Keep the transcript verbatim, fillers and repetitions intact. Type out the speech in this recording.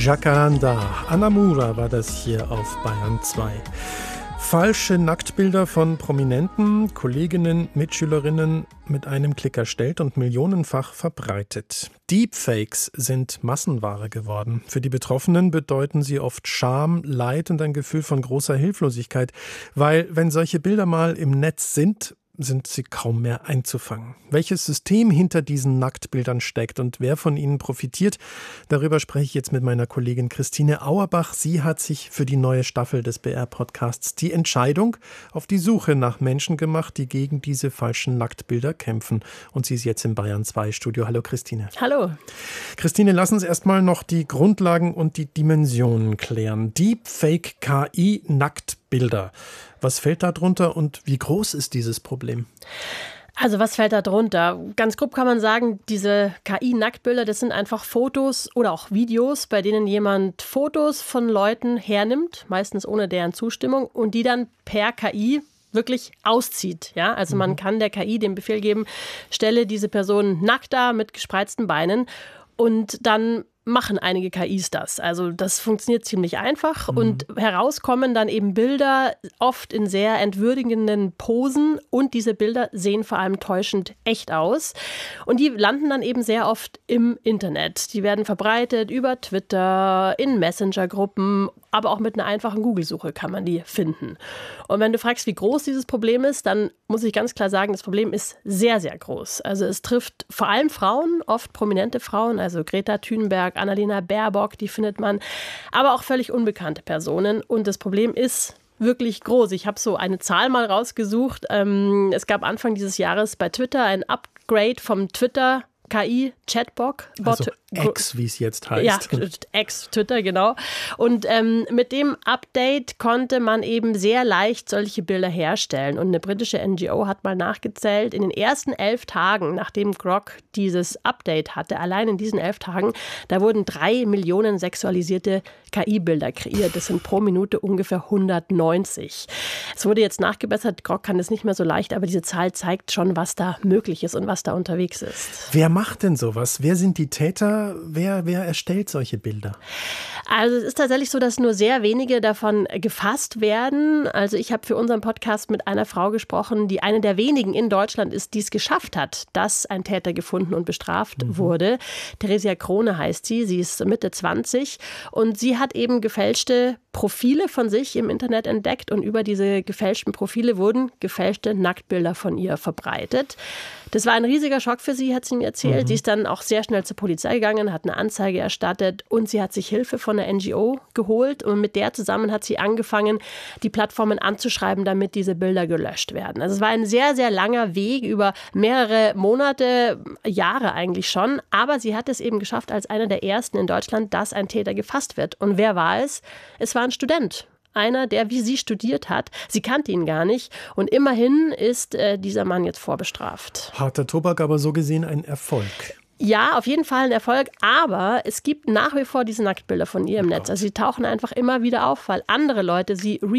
Jacaranda, Anamura war das hier auf Bayern zwei. Falsche Nacktbilder von Prominenten, Kolleginnen, Mitschülerinnen mit einem Klick erstellt und millionenfach verbreitet. Deepfakes sind Massenware geworden. Für die Betroffenen bedeuten sie oft Scham, Leid und ein Gefühl von großer Hilflosigkeit, weil wenn solche Bilder mal im Netz sind, sind sie kaum mehr einzufangen. Welches System hinter diesen Nacktbildern steckt und wer von ihnen profitiert, darüber spreche ich jetzt mit meiner Kollegin Christine Auerbach. Sie hat sich für die neue Staffel des B R-Podcasts Die Entscheidung auf die Suche nach Menschen gemacht, die gegen diese falschen Nacktbilder kämpfen. Und sie ist jetzt im Bayern zwei Studio. Hallo Christine. Hallo. Christine, lass uns erstmal noch die Grundlagen und die Dimensionen klären. Deepfake K I Nacktbilder. Was fällt da drunter und wie groß ist dieses Problem? Also was fällt da drunter? Ganz grob kann man sagen, diese K I-Nacktbilder, das sind einfach Fotos oder auch Videos, bei denen jemand Fotos von Leuten hernimmt, meistens ohne deren Zustimmung, und die dann per K I wirklich auszieht. Ja? Also man kann der K I den Befehl geben, stelle diese Person nackt dar mit gespreizten Beinen, und dann machen einige K Is das. Also das funktioniert ziemlich einfach mhm. und herauskommen dann eben Bilder, oft in sehr entwürdigenden Posen, und diese Bilder sehen vor allem täuschend echt aus. Und die landen dann eben sehr oft im Internet. Die werden verbreitet über Twitter, in Messenger-Gruppen, aber auch mit einer einfachen Google-Suche kann man die finden. Und wenn du fragst, wie groß dieses Problem ist, dann muss ich ganz klar sagen, das Problem ist sehr, sehr groß. Also es trifft vor allem Frauen, oft prominente Frauen, also Greta Thunberg, Annalena Baerbock, die findet man, aber auch völlig unbekannte Personen. Und das Problem ist wirklich groß. Ich habe so eine Zahl mal rausgesucht. Ähm, es gab Anfang dieses Jahres bei Twitter ein Upgrade vom Twitter K I-Chatbot. Also X, wie es jetzt heißt. Ja, X, Twitter, genau. Und ähm, mit dem Update konnte man eben sehr leicht solche Bilder herstellen. Und eine britische N G O hat mal nachgezählt, in den ersten elf Tagen, nachdem Grok dieses Update hatte, allein in diesen elf Tagen, da wurden drei Millionen sexualisierte K I-Bilder kreiert. Das sind pro Minute ungefähr hundertneunzig. Es wurde jetzt nachgebessert, Grok kann das nicht mehr so leicht, aber diese Zahl zeigt schon, was da möglich ist und was da unterwegs ist. Wer macht denn sowas? Wer sind die Täter? Wer, wer erstellt solche Bilder? Also es ist tatsächlich so, dass nur sehr wenige davon gefasst werden. Also ich habe für unseren Podcast mit einer Frau gesprochen, die eine der wenigen in Deutschland ist, die es geschafft hat, dass ein Täter gefunden und bestraft mhm. wurde. Theresia Krone heißt sie. Sie ist Mitte zwanzig und sie hat eben gefälschte Profile von sich im Internet entdeckt, und über diese gefälschten Profile wurden gefälschte Nacktbilder von ihr verbreitet. Das war ein riesiger Schock für sie, hat sie mir erzählt. Mhm. Sie ist dann auch sehr schnell zur Polizei gegangen, hat eine Anzeige erstattet, und sie hat sich Hilfe von einer N G O geholt, und mit der zusammen hat sie angefangen, die Plattformen anzuschreiben, damit diese Bilder gelöscht werden. Also es war ein sehr, sehr langer Weg über mehrere Monate, Jahre eigentlich schon, aber sie hat es eben geschafft als eine der ersten in Deutschland, dass ein Täter gefasst wird. Und wer war es? Es war ein Student. Einer, der wie sie studiert hat. Sie kannte ihn gar nicht. Und immerhin ist äh, dieser Mann jetzt vorbestraft. Harter Tobak, aber so gesehen ein Erfolg. Ja, auf jeden Fall ein Erfolg, aber es gibt nach wie vor diese Nacktbilder von ihr im oh Netz. Also sie tauchen einfach immer wieder auf, weil andere Leute sie